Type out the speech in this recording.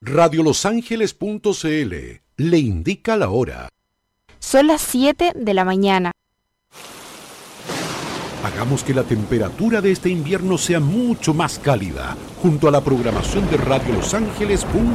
Radiolosangeles.cl le indica la hora. Son las 7 de la mañana. Hagamos que la temperatura de este invierno sea mucho más cálida, junto a la programación de radiolosangeles.cl.